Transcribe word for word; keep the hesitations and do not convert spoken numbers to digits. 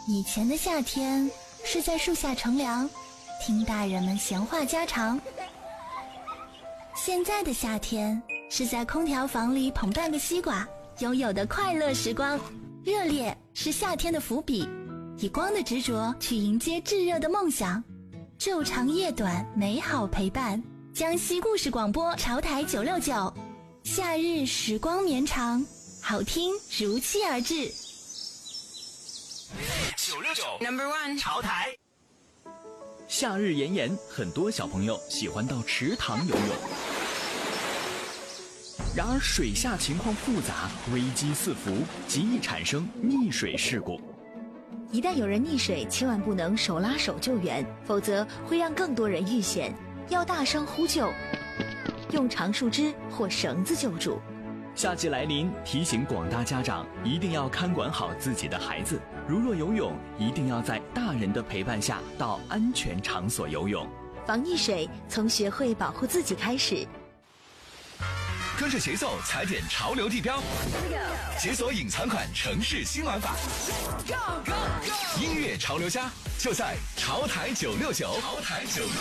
以前的夏天是在树下乘凉，听大人们闲话家常。现在的夏天是在空调房里捧半个西瓜，拥有的快乐时光。热烈是夏天的伏笔，以光的执着去迎接炙热的梦想。昼长夜短，美好陪伴。江西故事广播潮台九六九，夏日时光绵长，好听如期而至。 九六九 Number One 潮台。 夏日炎炎，很多小朋友喜欢到池塘游泳。然而水下情况复杂，危机四伏，极易产生溺水事故。 一旦有人溺水，千万不能手拉手救援，否则会让更多人遇险。要大声呼救，用长树枝或绳子救助。 夏季来临，提醒广大家长一定要看管好自己的孩子。如若游泳，一定要在大人的陪伴下到安全场所游泳。 防溺水从学会保护自己开始。 跟着节奏踩点潮流地标，解锁隐藏款城市新玩法。音乐潮流家就在潮台九六九。潮台九六。